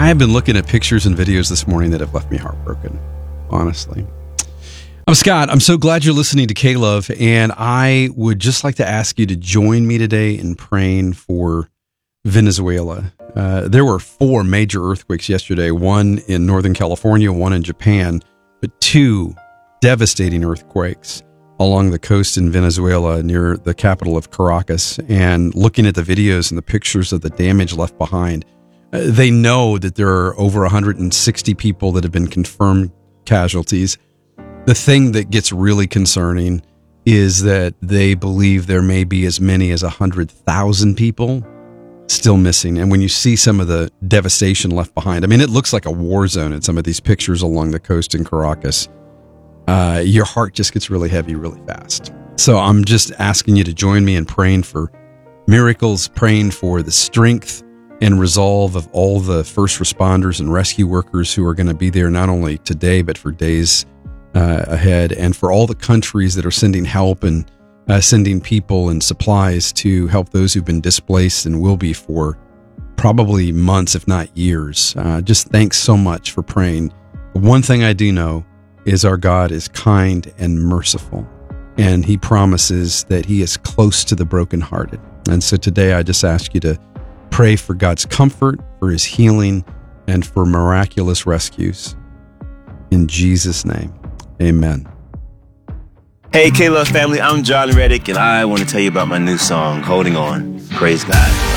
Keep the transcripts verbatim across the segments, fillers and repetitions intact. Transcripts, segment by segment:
I have been looking at pictures and videos this morning that have left me heartbroken, honestly. I'm Scott. I'm so glad you're listening to K-Love, and I would just like to ask you to join me today in praying for Venezuela. Uh, there were four major earthquakes yesterday, one in Northern California, one in Japan, but two devastating earthquakes along the coast in Venezuela near the capital of Caracas. And looking at the videos and the pictures of the damage left behind, uh, they know that there are over one hundred sixty people that have been confirmed casualties. The thing that gets really concerning is that they believe there may be as many as one hundred thousand people still missing. And when you see some of the devastation left behind, I mean, it looks like a war zone in some of these pictures along the coast in Caracas. Uh, your heart just gets really heavy really fast. So I'm just asking you to join me in praying for miracles, praying for the strength and resolve of all the first responders and rescue workers who are going to be there not only today, but for days uh, ahead, and for all the countries that are sending help and uh, sending people and supplies to help those who've been displaced and will be for probably months, if not years. Uh, just thanks so much for praying. One thing I do know is our God is kind and merciful, and he promises that he is close to the brokenhearted. And so today I just ask you to pray for God's comfort, for his healing, and for miraculous rescues. In Jesus' name, amen. Hey, K-Love family, I'm John Reddick, and I want to tell you about my new song, Holding On. Praise God.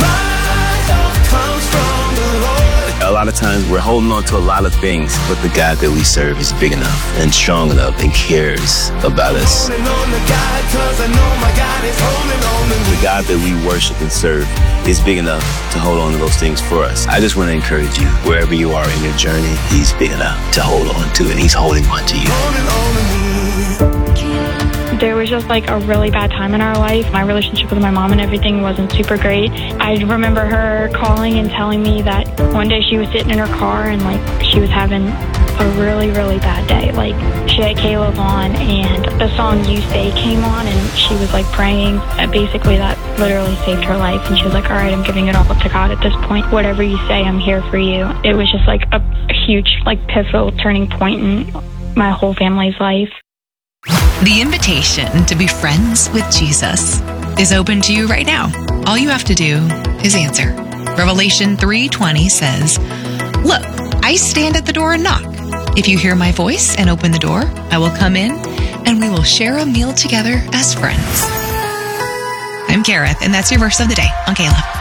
A lot of times we're holding on to a lot of things, but the God that we serve is big enough and strong enough and cares about us. The God that we worship and serve is big enough to hold on to those things for us. I just want to encourage you, wherever you are in your journey, he's big enough to hold on to, and he's holding on to you. There was just like a really bad time in our life. My relationship with my mom and everything wasn't super great. I remember her calling and telling me that one day she was sitting in her car and like she was having a really, really bad day. Like she had K-Love on and the song You Say came on and she was like praying. And basically that literally saved her life. And she was like, all right, I'm giving it all to God at this point. Whatever you say, I'm here for you. It was just like a, a huge, like pivotal turning point in my whole family's life. The invitation to be friends with Jesus is open to you right now. All you have to do is answer. Revelation three twenty says, "Look, I stand at the door and knock. If you hear my voice and open the door, I will come in and we will share a meal together as friends." I'm Gareth, and that's your verse of the day on K-Love.